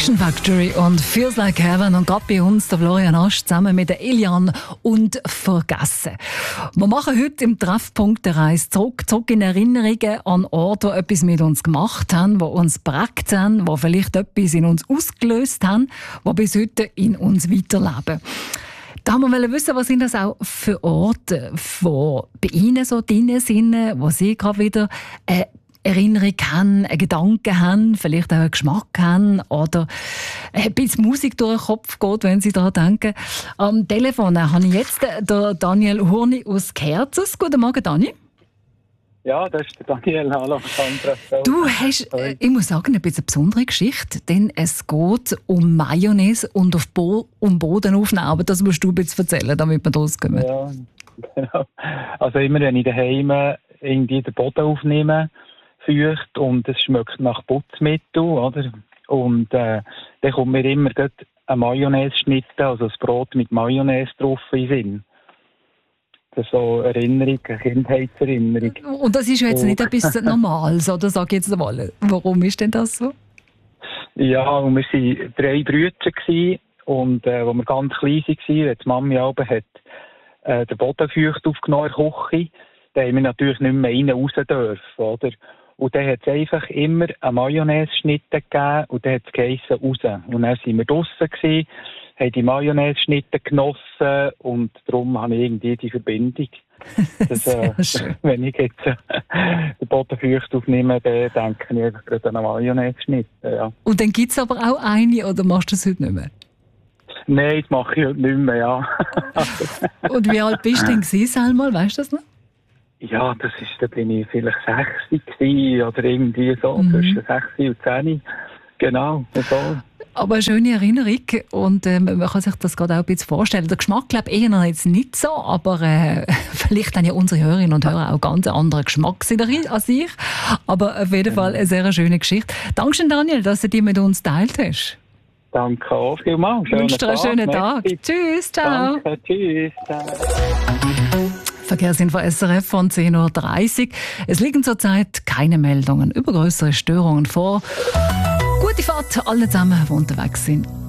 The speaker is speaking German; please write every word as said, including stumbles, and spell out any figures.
Action Factory und Feels Like Heaven und gerade bei uns der Florian Asch zusammen mit der Eliane und Vergessen. Wir machen heute im Treffpunkt eine Reise zurück, zurück in Erinnerungen an Orte, die etwas mit uns gemacht haben, die uns geprägt haben, die vielleicht etwas in uns ausgelöst haben, die bis heute in uns weiterleben. Da haben wir wissen, was sind das auch für Orte, die bei Ihnen so drin sind, wo Sie gerade wieder eine Erinnerung haben, einen Gedanken haben, vielleicht auch einen Geschmack haben oder ein bisschen Musik durch den Kopf geht, wenn Sie daran denken. Am Telefon habe ich jetzt den Daniel Hurni aus Kerzers. Guten Morgen, Dani. Ja, das ist der Daniel. Hallo, Sandra. Du hast, äh, ich muss sagen, ein bisschen eine besondere Geschichte, denn es geht um Mayonnaise und auf Bo- um Bodenaufnahme. Das musst du ein bisschen erzählen, damit wir rauskommen. Ja, genau. Also immer, wenn ich daheim irgendwie den Boden aufnehme, feucht und es schmeckt nach Putzmittel, oder? Und äh, dann kommt mir immer eine Mayonnaise-Schnitte, also das Brot mit Mayonnaise drauf in den Sinn. Das ist so eine Erinnerung, eine Kindheitserinnerung. Und das ist ja jetzt nicht etwas Normales, oder? Sag ich jetzt mal. Warum ist denn das so? Ja, und wir waren drei Brüder und äh, als wir ganz klein waren, hat die Mami aber hat, äh, den Boden feucht aufgenommen in der Küche, da haben wir natürlich nicht mehr rein raus dürfen, oder? Und dann hat es einfach immer eine Mayonnaise-Schnitte gegeben und dann hat es geheissen, raus. Und dann waren wir draussen gewesen, haben die Mayonnaise-Schnitte genossen und darum habe ich irgendwie die Verbindung. Dass, äh, wenn ich jetzt äh, den Boden feucht aufnehme, dann denke ich einfach gerade an eine Mayonnaise-Schnitte. Ja. Und dann gibt es aber auch eine, oder machst du das heute nicht mehr? Nein, das mache ich heute nicht mehr, ja. Und wie alt bist du denn gewesen, einmal? Weißt du das noch? Ja, das ist, da bin ich vielleicht sechzig gewesen, oder irgendwie so, mhm. zwischen sechzig und zehn. Genau, so. Aber eine schöne Erinnerung und äh, man kann sich das gerade auch ein bisschen vorstellen. Der Geschmack, glaube ich, eher jetzt nicht so, aber äh, vielleicht haben ja unsere Hörerinnen und Hörer auch ganz anderen Geschmack als ich. Aber auf jeden Fall eine sehr schöne Geschichte. Dankeschön, Daniel, dass du die mit uns geteilt hast. Danke auch vielmals. Ich wünsche dir einen schönen Tag. Merci. Tschüss, ciao. Danke, tschüss. Ciao. Verkehrsinfo S R F von zehn Uhr dreißig. Es liegen zurzeit keine Meldungen über größere Störungen vor. Gute Fahrt, alle zusammen, die unterwegs sind.